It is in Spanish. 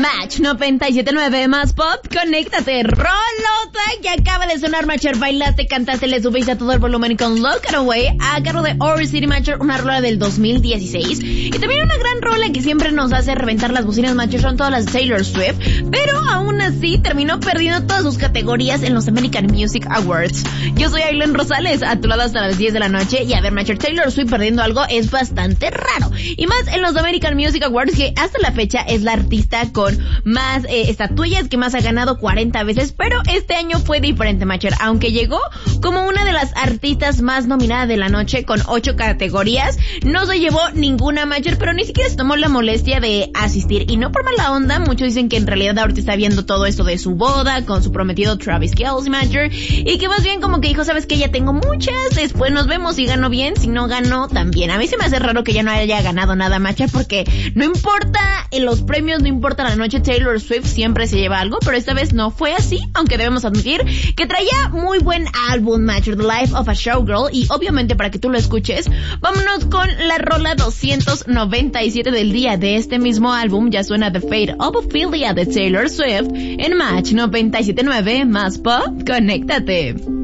Match 97.9 más pop, conéctate, rolota que acaba de sonar, Matcher. Bailaste, cantaste, le subiste a todo el volumen con Look It Away a cargo de Our City, Matcher, una rola del 2016. Y también una gran rola que siempre nos hace reventar las bocinas, Matcher, son todas las Taylor Swift, pero aún así terminó perdiendo todas sus categorías en los American Music Awards. Yo soy Aileen Rosales, a tu lado hasta las 10 de la noche, y a ver, Matcher, Taylor Swift perdiendo algo es bastante raro, y más en los American Music Awards, que hasta la fecha es la artista con más estatuillas, que más ha ganado 40 veces, pero este año fue diferente, Matcher, aunque llegó como una de las artistas más nominadas de la noche con 8 categorías, no se llevó ninguna, Matcher, pero ni siquiera se tomó la molestia de asistir, y no por mala onda. Muchos dicen que en realidad ahorita está viendo todo esto de su boda con su prometido Travis Kelce, Matcher, y que más bien como que dijo, sabes que ya tengo muchas, después nos vemos, si gano bien, si no gano también. A mí se me hace raro que ya no haya ganado nada, Matcher, porque no importa en los premios, no importa la noche, Taylor Swift siempre se lleva algo, pero esta vez no fue así, aunque debemos admitir que traía muy buen álbum, Matcher, The Life of a Showgirl, y obviamente para que tú lo escuches, vámonos con la rola 297 del día de este mismo álbum. Ya suena The Fate of Ophelia de Taylor Swift en Match 97.9 más pop, conéctate.